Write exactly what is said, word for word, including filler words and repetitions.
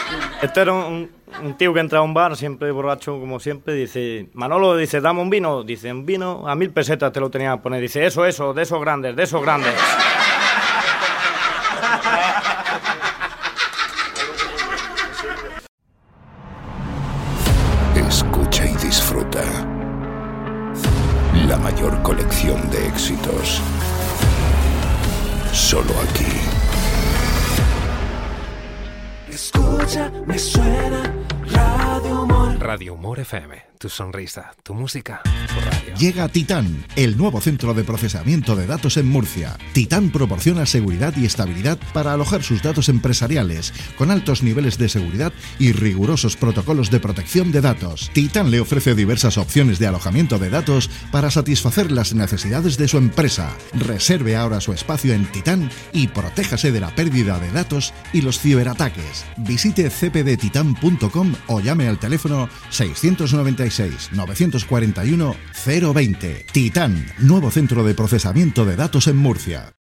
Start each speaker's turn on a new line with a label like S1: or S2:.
S1: Este era un, un tío que entra a un bar, siempre borracho como siempre, dice, Manolo, dice, dame un vino. Dice, un vino, a mil pesetas te lo tenía que poner. Dice, eso, eso, de esos grandes, de esos grandes.
S2: Escucha y disfruta. La mayor colección de éxitos. Solo aquí.
S3: Escucha, me suena Radio Humor.
S4: Radio Humor F M, tu sonrisa, tu música, tu radio.
S5: Llega Titán, el nuevo centro de procesamiento de datos en Murcia. Titán proporciona seguridad y estabilidad para alojar sus datos empresariales, con altos niveles de seguridad y rigurosos protocolos de protección de datos. Titán le ofrece diversas opciones de alojamiento de datos para satisfacer las necesidades de su empresa. Reserve ahora su espacio en Titán y protéjase de la pérdida de datos y los ciberataques. Visite c p d titan punto com o llame al teléfono seiscientos noventa y seis, novecientos cuarenta y uno, cero veinte. Titán, nuevo centro de procesamiento de datos en Murcia.